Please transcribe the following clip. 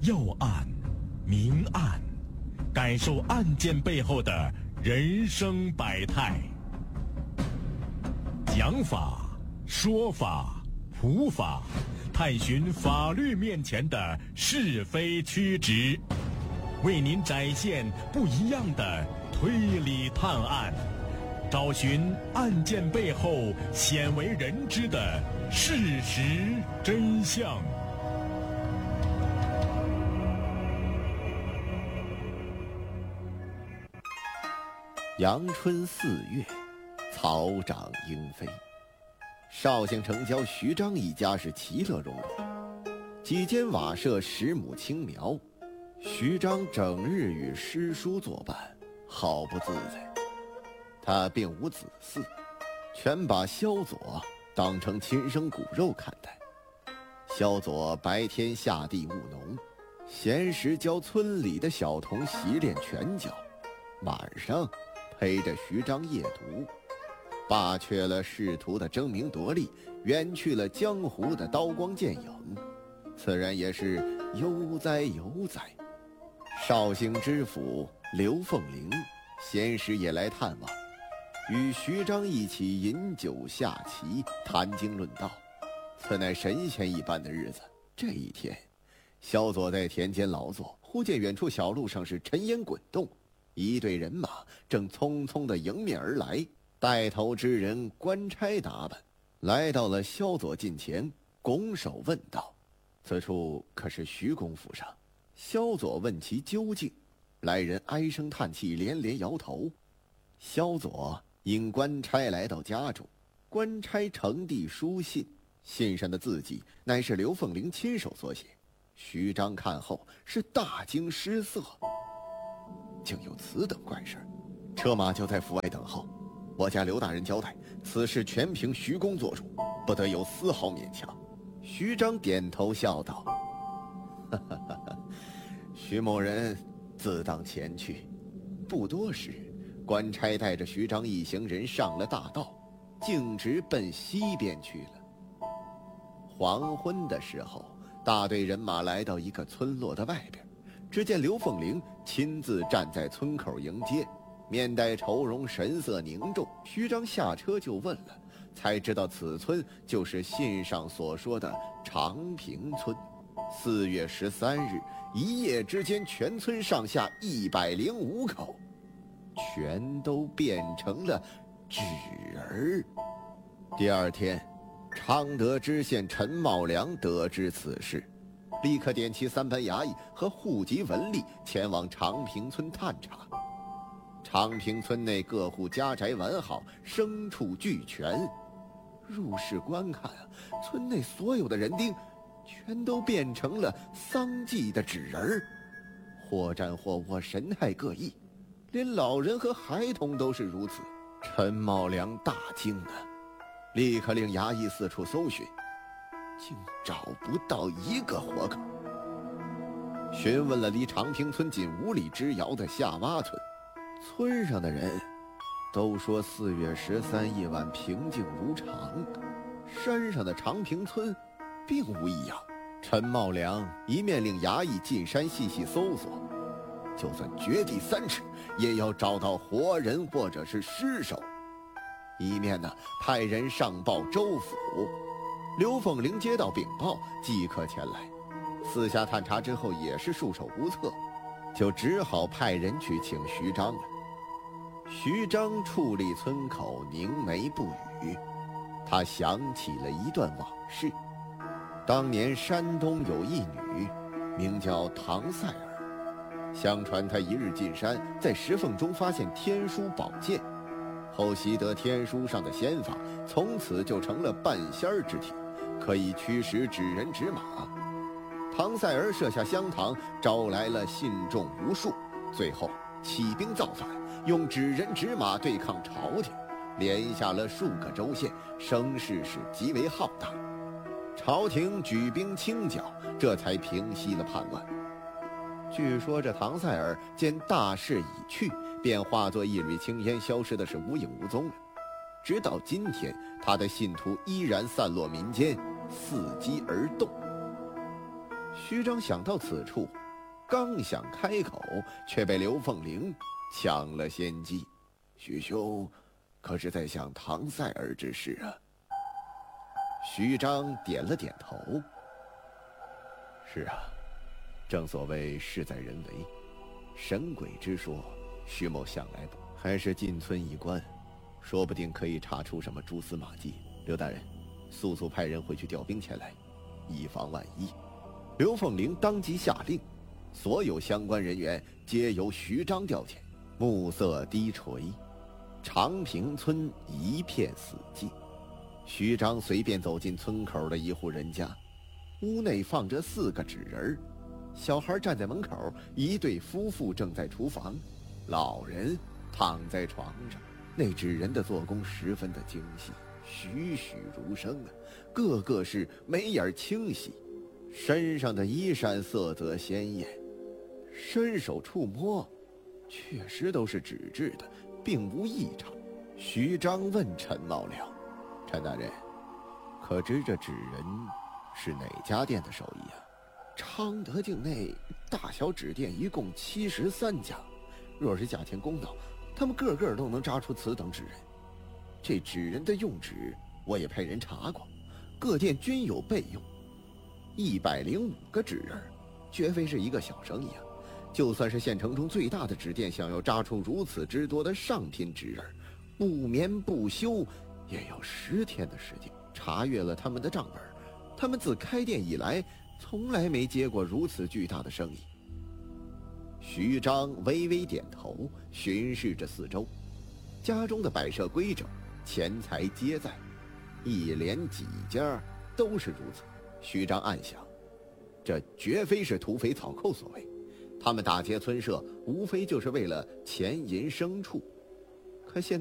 要案、明案，感受案件背后的人生百态。讲法、说法、普法，探寻法律面前的是非曲直，为您展现不一样的推理探案，找寻案件背后鲜为人知的事实真相。 阳春4月，草长莺飞，绍兴城郊徐章一家是其乐融融，几间瓦舍10亩青苗，徐章整日与诗书作伴，好不自在。他并无子嗣，全把萧佐当成亲生骨肉看待。萧佐白天下地务农，闲时教村里的小童习练拳脚，晚上陪着徐章夜读，罢却了仕途的争名夺利，远去了江湖的刀光剑影，自然也是悠哉悠哉。绍兴知府刘凤玲闲时也来探望，与徐章一起饮酒下棋，谈经论道，此乃神仙一般的日子。这一天，萧佐在田间劳作，忽见远处小路上是尘烟滚动，一队人马正匆匆地迎面而来，带头之人官差打扮，来到了萧佐近前，拱手问道：“此处可是徐公府上？”萧佐问其究竟，来人唉声叹气，连连摇头。萧佐引官差来到家中，官差呈递书信，信上的字迹乃是刘凤玲亲手所写。徐章看后是大惊失色，竟有此等怪事，车马就在府外等候。我家刘大人交代，此事全凭徐公做主，不得有丝毫勉强。徐章点头笑道：“哈哈哈哈，徐某人自当前去。”不多时，官差带着徐章一行人上了大道，径直奔西边去了。黄昏的时候，大队人马来到一个村落的外边，只见刘凤玲亲自站在村口迎接，面带愁容，神色凝重。徐章下车就问了，才知道此村就是信上所说的长平村。4月13日，一夜之间，全村上下105口，全都变成了纸儿。第二天，昌德知县陈茂良得知此事，立刻点齐3班衙役和户籍文吏前往长平村探查。长平村内各户家宅完好，牲畜俱全。入室观看，村内所有的人丁全都变成了丧祭的纸人，或站或卧，神态各异，连老人和孩童都是如此。陈茂良大惊啊，立刻令衙役四处搜寻，竟找不到一个活口。询问了离长平村仅5里之遥的下洼村，村上的人都说4月13夜晚平静如常，山上的长平村并无异样。陈茂良一面令衙役进山细细搜索，就算掘地3尺，也要找到活人或者是尸首；一面呢，派人上报州府。刘凤玲接到禀报，即刻前来。私下探查之后，也是束手无策，就只好派人去请徐章了。徐章矗立村口，凝眉不语。他想起了一段往事。当年山东有一女，名叫唐赛儿。相传她一日进山，在石缝中发现天书宝剑，后习得天书上的仙法，从此就成了半仙儿之体，可以驱使纸人纸马。唐赛儿设下香堂，招来了信众无数，最后起兵造反，用纸人纸马对抗朝廷，连下了数个州县，声势是极为浩大。朝廷举兵清剿，这才平息了叛乱。据说这唐赛儿见大势已去，便化作一缕青烟，消失的是无影无踪了。直到今天，他的信徒依然散落民间，伺机而动。 徐章想到此处，刚想开口，却被刘凤玲抢了先机。徐兄，可是在想唐赛儿之事啊？徐章点了点头。是啊，正所谓事在人为，神鬼之说，徐某想来还是进村一观，说不定可以查出什么蛛丝马迹。刘大人，速速派人回去调兵前来，以防万一。刘凤玲当即下令，所有相关人员皆由徐章调遣。暮色低垂，长平村一片死寂。徐章随便走进村口的一户人家，屋内放着4个纸人，小孩站在门口，一对夫妇正在厨房，老人躺在床上。那纸人的做工十分的精细，栩栩如生啊，个个是眉眼清晰，身上的衣衫色泽鲜艳，伸手触摸，确实都是纸质的，并无异常。徐章问陈茂良：“陈大人，可知这纸人是哪家店的手艺啊？”昌德境内大小纸店一共73家，若是价钱公道，他们个个都能扎出此等纸人。这纸人的用纸，我也派人查过，各店均有备用。105个纸人，绝非是一个小生意啊！就算是县城中最大的纸店，想要扎出如此之多的上品纸人，不眠不休，也要10天的时间。查阅了他们的账本，他们自开店以来，从来没接过如此巨大的生意。徐章微微点头，巡视着四周，家中的摆设规整，钱财皆在，一连几家都是如此。徐章暗想，这绝非是土匪草寇所为，他们打劫村舍，无非就是为了钱银牲畜。可现